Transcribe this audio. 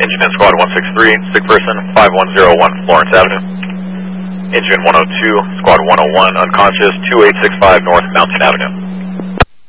Engine in Squad 163, sick person 5101 Florence Avenue. Engine 102, Squad 101, unconscious 2865 North Mountain Avenue.